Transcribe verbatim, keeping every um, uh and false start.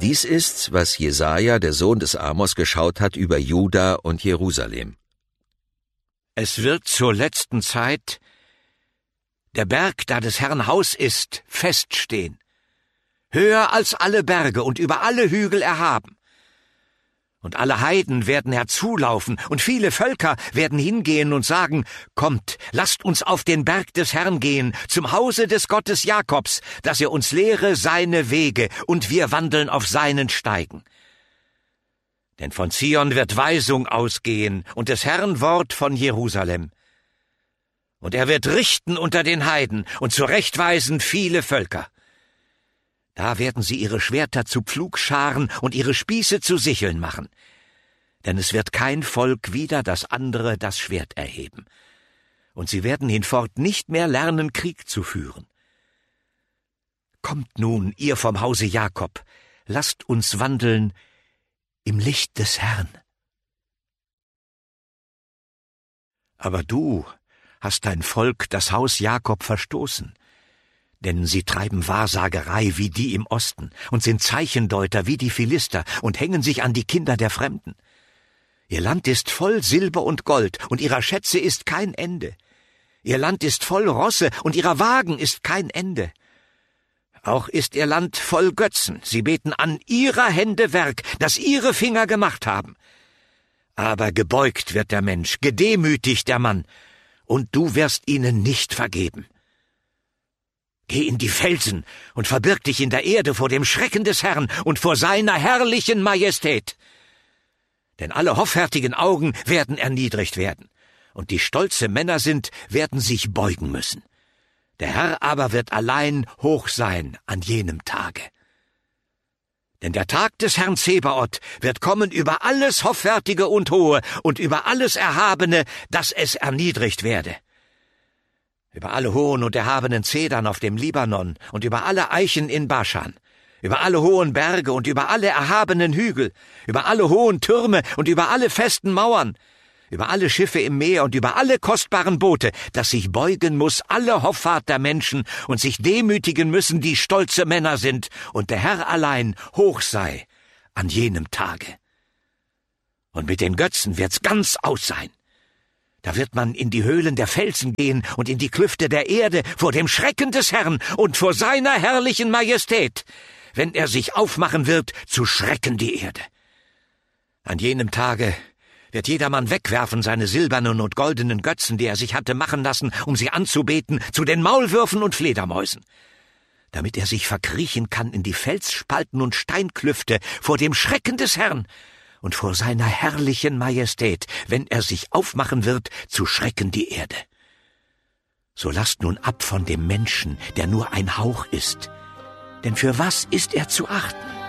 Dies ist, was Jesaja, der Sohn des Amos, geschaut hat über Juda und Jerusalem. Es wird zur letzten Zeit der Berg, da des Herrn Haus ist, feststehen, höher als alle Berge und über alle Hügel erhaben. Und alle Heiden werden herzulaufen, und viele Völker werden hingehen und sagen, kommt, lasst uns auf den Berg des Herrn gehen, zum Hause des Gottes Jakobs, dass er uns lehre seine Wege, und wir wandeln auf seinen Steigen. Denn von Zion wird Weisung ausgehen, und des Herrn Wort von Jerusalem. Und er wird richten unter den Heiden und zurechtweisen viele Völker. Da werden sie ihre Schwerter zu Pflugscharen und ihre Spieße zu Sicheln machen. Denn es wird kein Volk wider das andere das Schwert erheben. Und sie werden hinfort nicht mehr lernen, Krieg zu führen. Kommt nun, ihr vom Hause Jakob, lasst uns wandeln im Licht des Herrn. Aber du hast dein Volk, das Haus Jakob, verstoßen. Denn sie treiben Wahrsagerei wie die im Osten und sind Zeichendeuter wie die Philister und hängen sich an die Kinder der Fremden. Ihr Land ist voll Silber und Gold, und ihrer Schätze ist kein Ende. Ihr Land ist voll Rosse, und ihrer Wagen ist kein Ende. Auch ist ihr Land voll Götzen, sie beten an ihrer Hände Werk, das ihre Finger gemacht haben. Aber gebeugt wird der Mensch, gedemütigt der Mann, und du wirst ihnen nicht vergeben. Geh in die Felsen und verbirg dich in der Erde vor dem Schrecken des Herrn und vor seiner herrlichen Majestät. Denn alle hoffärtigen Augen werden erniedrigt werden, und die stolze Männer sind, werden sich beugen müssen. Der Herr aber wird allein hoch sein an jenem Tage. Denn der Tag des Herrn Zebaoth wird kommen über alles Hoffärtige und Hohe und über alles Erhabene, dass es erniedrigt werde. Über alle hohen und erhabenen Zedern auf dem Libanon und über alle Eichen in Baschan, über alle hohen Berge und über alle erhabenen Hügel, über alle hohen Türme und über alle festen Mauern, über alle Schiffe im Meer und über alle kostbaren Boote, dass sich beugen muss alle Hoffart der Menschen und sich demütigen müssen, die stolze Männer sind, und der Herr allein hoch sei an jenem Tage. Und mit den Götzen wird's ganz aus sein. Da wird man in die Höhlen der Felsen gehen und in die Klüfte der Erde vor dem Schrecken des Herrn und vor seiner herrlichen Majestät, wenn er sich aufmachen wird, zu schrecken die Erde. An jenem Tage wird jedermann wegwerfen seine silbernen und goldenen Götzen, die er sich hatte machen lassen, um sie anzubeten, zu den Maulwürfen und Fledermäusen, damit er sich verkriechen kann in die Felsspalten und Steinklüfte vor dem Schrecken des Herrn und vor seiner herrlichen Majestät, wenn er sich aufmachen wird, zu schrecken die Erde. So lasst nun ab von dem Menschen, der nur ein Hauch ist, denn für was ist er zu achten?